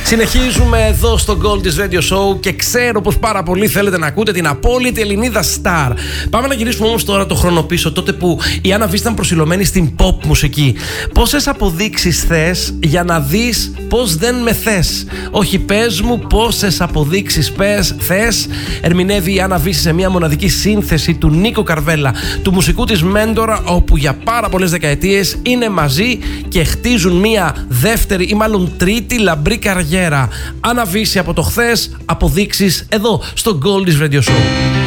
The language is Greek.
Συνεχίζουμε εδώ στο Goldie's Radio Show και ξέρω πως πάρα πολύ θέλετε να ακούτε την απόλυτη Ελληνίδα star. Πάμε να γυρίσουμε όμως τώρα το χρόνο πίσω, τότε που η Άννα Βύση ήταν προσιλωμένη στην pop μουσική. Πόσες αποδείξεις θες για να δεις πως δεν με θες? Όχι, πες μου πόσες αποδείξεις θες. Ερμηνεύει η Άννα Βύση σε μια μοναδική σύνθεση του Νίκο Καρβέλα, του μουσικού της μέντορα, όπου για πάρα πολλές δεκαετίες είναι μαζί και χτίζουν μια δεύτερη ή μάλλον τρίτη λαμπρή καριέρα. Άννα Βύση από το χθες, αποδείξεις εδώ στο Goldie's Radio Show.